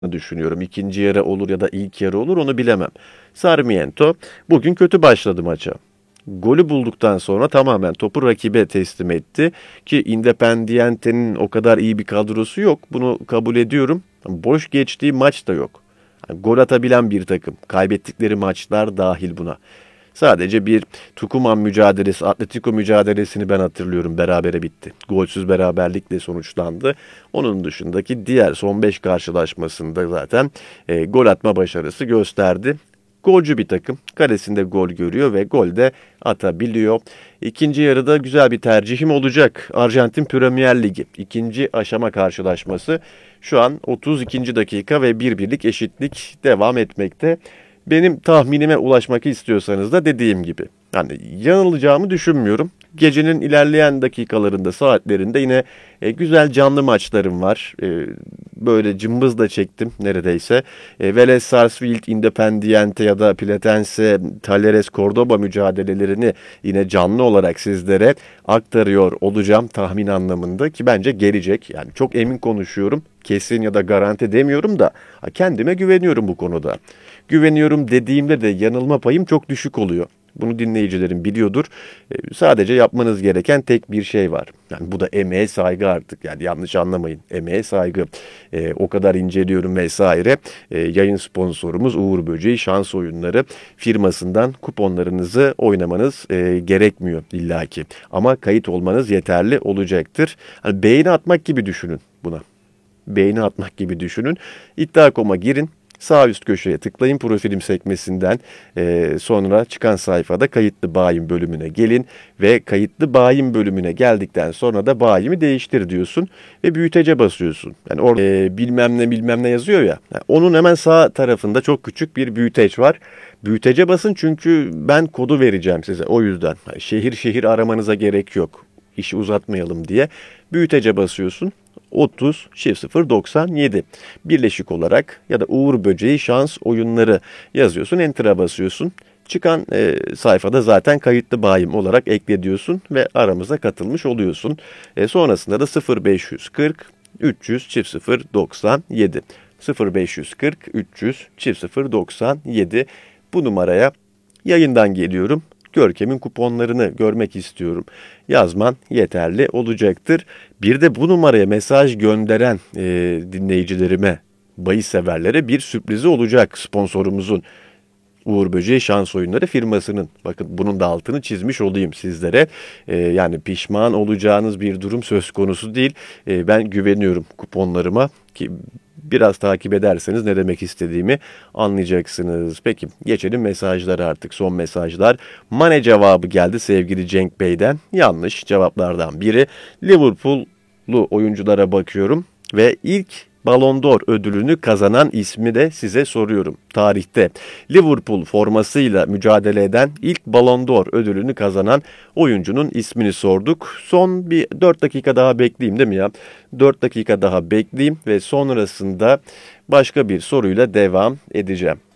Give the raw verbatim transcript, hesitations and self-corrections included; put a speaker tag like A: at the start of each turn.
A: düşünüyorum. İkinci yarı olur ya da ilk yarı olur onu bilemem. Sarmiento bugün kötü başladı maça. Golü bulduktan sonra tamamen topu rakibe teslim etti. Ki Independiente'nin o kadar iyi bir kadrosu yok. Bunu kabul ediyorum. Boş geçtiği maç da yok. Yani gol atabilen bir takım. Kaybettikleri maçlar dahil buna. Sadece bir Tucuman mücadelesi, Atletico mücadelesini ben hatırlıyorum. Berabere bitti. Golsüz beraberlikle sonuçlandı. Onun dışındaki diğer son beş karşılaşmasında zaten e, gol atma başarısı gösterdi. Golcü bir takım. Kalesinde gol görüyor ve gol de atabiliyor. İkinci yarıda güzel bir tercihim olacak. Arjantin Premier Ligi ikinci aşama karşılaşması. Şu an otuz ikinci dakika ve bir birlik eşitlik devam etmekte. Benim tahminime ulaşmak istiyorsanız da dediğim gibi. Yani yanılacağımı düşünmüyorum. Gecenin ilerleyen dakikalarında, saatlerinde yine e, güzel canlı maçlarım var. E, böyle cımbız da çektim neredeyse. E, Vélez Sarsfield, Independiente ya da Platense, Talleres, Cordoba mücadelelerini yine canlı olarak sizlere aktarıyor olacağım tahmin anlamında ki bence gelecek. Yani çok emin konuşuyorum. Kesin ya da garanti demiyorum da kendime güveniyorum bu konuda. Güveniyorum dediğimde de yanılma payım çok düşük oluyor. Bunu dinleyicilerim biliyordur. E, sadece yapmanız gereken tek bir şey var. Yani bu da emeğe saygı artık. Yani yanlış anlamayın. Emeğe saygı. E, o kadar inceliyorum vesaire. E, yayın sponsorumuz Uğur Böceği Şans Oyunları firmasından kuponlarınızı oynamanız e, gerekmiyor illaki. Ama kayıt olmanız yeterli olacaktır. Hani beğeni atmak gibi düşünün buna. Beğeni atmak gibi düşünün. iddia nokta com'a girin. Sağ üst köşeye tıklayın profilim sekmesinden e, sonra çıkan sayfada kayıtlı bayim bölümüne gelin ve kayıtlı bayim bölümüne geldikten sonra da bayimi değiştir diyorsun ve büyütece basıyorsun. Yani orada e, bilmem ne bilmem ne yazıyor ya. Yani onun hemen sağ tarafında çok küçük bir büyüteç var. Büyütece basın çünkü ben kodu vereceğim size o yüzden. Yani şehir şehir aramanıza gerek yok. İşi uzatmayalım diye büyütece basıyorsun. otuz çift sıfır doksan yedi birleşik olarak ya da Uğur Böceği Şans Oyunları yazıyorsun. Enter'a basıyorsun. Çıkan e, sayfada zaten kayıtlı bayim olarak ekle diyorsun ve aramıza katılmış oluyorsun. E, sonrasında da sıfır beş yüz kırk üç yüz çift sıfır doksan yedi sıfır beş yüz kırk üç yüz çift sıfır doksan yedi bu numaraya yayından geliyorum. Görkem'in kuponlarını görmek istiyorum. Yazman yeterli olacaktır. Bir de bu numaraya mesaj gönderen e, dinleyicilerime, bahis severlere bir sürprizi olacak sponsorumuzun. Uğur Böceği Şans Oyunları firmasının. Bakın bunun da altını çizmiş olayım sizlere. Ee, yani pişman olacağınız bir durum söz konusu değil. Ee, ben güveniyorum kuponlarıma ki biraz takip ederseniz ne demek istediğimi anlayacaksınız. Peki geçelim mesajlara artık son mesajlar. Mane cevabı geldi sevgili Cenk Bey'den. Yanlış cevaplardan biri. Liverpool'lu oyunculara bakıyorum ve ilk Ballon d'Or ödülünü kazanan ismi de size soruyorum. Tarihte Liverpool formasıyla mücadele eden ilk Ballon d'Or ödülünü kazanan oyuncunun ismini sorduk. Son bir dört dakika daha bekleyeyim değil mi ya? dört dakika daha bekleyeyim ve sonrasında başka bir soruyla devam edeceğim.